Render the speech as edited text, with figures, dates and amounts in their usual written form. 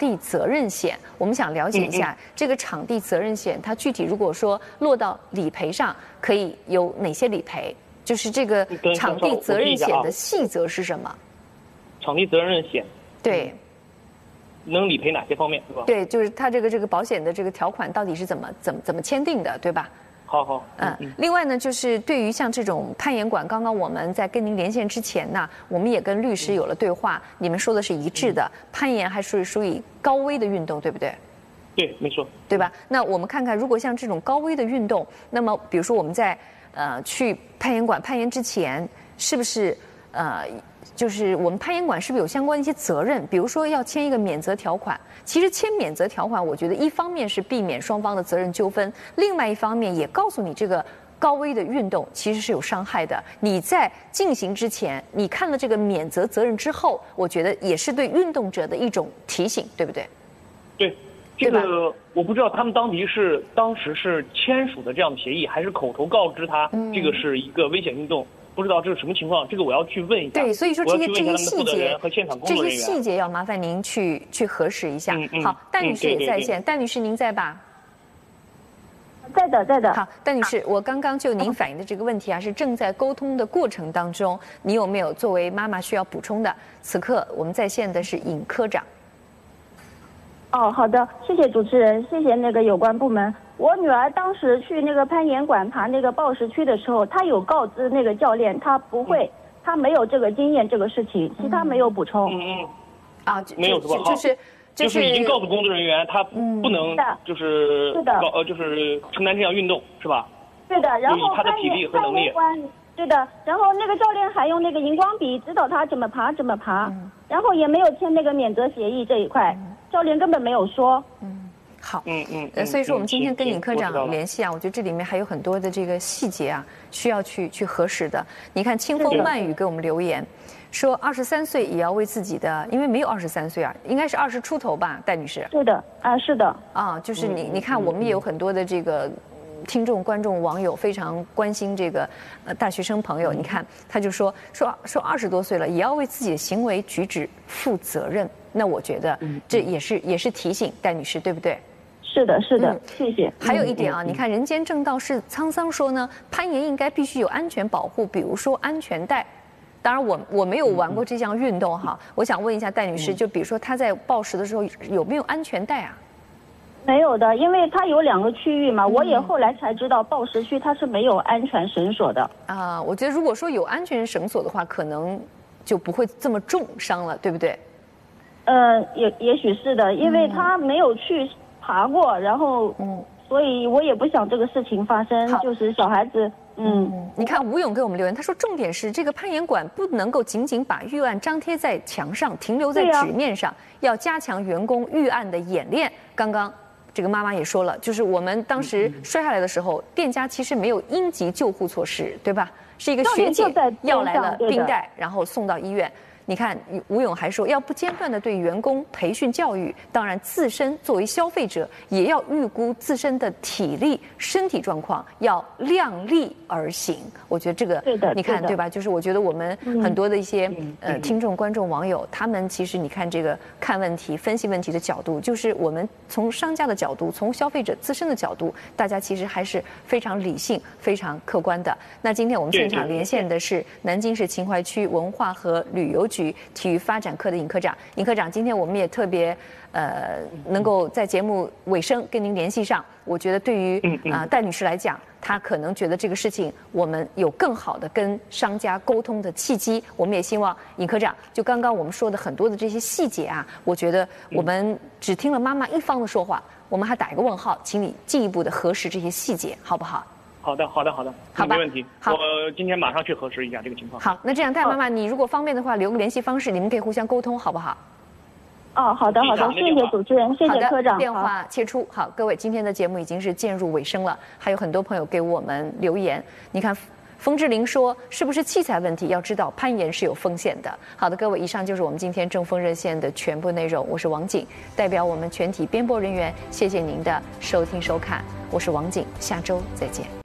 地责任险，我们想了解一下这个场地责任险，它具体如果说落到理赔上，可以有哪些理赔？就是这个场地责任险的细则是什么？ 场地责任险对。 能理赔哪些方面，是吧？ 对，就是它这个保险的这个条款到底是怎么签订的，对吧？ 好。 另外呢，就是对于像这种攀岩馆，刚刚我们在跟您连线之前呢，我们也跟律师有了对话，你们说的是一致的，攀岩还是属于高危的运动，对不对？ 对，没错， 对吧？那我们看看，如果像这种高危的运动，那么比如说我们在去攀岩馆攀岩之前，是不是就是我们攀岩馆是不是有相关的一些责任？比如说要签一个免责条款。其实签免责条款，我觉得一方面是避免双方的责任纠纷，另外一方面也告诉你这个高危的运动其实是有伤害的。你在进行之前，你看了这个免责责任之后，我觉得也是对运动者的一种提醒，对不对？ 对，这个我不知道他们当时是签署的这样的协议，还是口头告知他这个是一个危险运动。不知道这是什么情况，这个我要去问一下。 对，所以说这些细节和现场工作人员， 这些细节要麻烦您去核实一下。好，戴女士也在线，戴女士您在吧？ 在的。 好，戴女士，我刚刚就您反映的这个问题啊，是正在沟通的过程当中，你有没有作为妈妈需要补充的？此刻我们在线的是尹科长。 哦，好的，谢谢主持人，谢谢那个有关部门。我女儿当时去那个攀岩馆爬那个抱石区的时候，她有告知那个教练，她不会，她没有这个经验这个事情，其他没有补充。 没有是吧？就是已经告诉工作人员，他不能就是就是承担这项运动是吧？ 对的，然后他的体力和能力。 对的，然后那个教练还用那个荧光笔指导他怎么爬，然后也没有签那个免责协议这一块，教练根本没有说。 好，所以说我们今天跟尹科长联系啊，我觉得这里面还有很多的这个细节啊，需要去核实的。你看清风慢语给我们留言，说23岁也要为自己的，因为没有23岁啊，应该是20出头吧，戴女士。 对的，是的。 就是你看，我们也有很多的这个听众、观众、网友非常关心这个大学生朋友。你看，他就说20多岁了，也要为自己的行为举止负责任。那我觉得这也是提醒戴女士，对不对？ 是的，谢谢。 还有一点啊，你看人间正道是沧桑说呢，攀岩应该必须有安全保护，比如说安全带。当然我没有玩过这项运动哈，我想问一下戴女士，就比如说她在抱石的时候有没有安全带啊？ 没有的，因为它有2个区域嘛，我也后来才知道抱石区它是没有安全绳索的。 我觉得如果说有安全绳索的话，可能就不会这么重伤了，对不对？ 也许是的，因为他没有去爬过，然后所以我也不想这个事情发生，就是小孩子。 你看吴勇给我们留言，他说重点是这个攀岩馆不能够仅仅把预案张贴在墙上，停留在纸面上，要加强员工预案的演练。刚刚这个妈妈也说了，就是我们当时摔下来的时候，店家其实没有应急救护措施，对吧？是一个学姐要来了冰袋，然后送到医院。你看吴勇还说要不间断的对员工培训教育，当然自身作为消费者也要预估自身的体力身体状况，要量力而行。我觉得这个你看对吧？就是我觉得我们很多的一些听众观众网友，他们其实你看这个看问题分析问题的角度，就是我们从商家的角度，从消费者自身的角度，大家其实还是非常理性非常客观的。那今天我们现场连线的是南京市秦淮区文化和旅游局体育发展科的尹科长。尹科长，今天我们也特别能够在节目尾声跟您联系上。我觉得对于戴女士来讲，她可能觉得这个事情我们有更好的跟商家沟通的契机。我们也希望尹科长，就刚刚我们说的很多的这些细节啊，我觉得我们只听了妈妈一方的说话，我们还打一个问号，请你进一步的核实这些细节，好不好？ 好的，没问题。我今天马上去核实一下这个情况。 好，那这样戴妈妈，你如果方便的话，留个联系方式，你们可以互相沟通，好不好？ 好的，谢谢主持人，谢谢科长。 电话切出。好，各位，今天的节目已经是渐入尾声了，还有很多朋友给我们留言。你看，冯志玲说，是不是器材问题？要知道攀岩是有风险的。好的，各位，以上就是我们今天正风热线的全部内容。我是王景，代表我们全体编播人员，谢谢您的收听收看。我是王景，下周再见。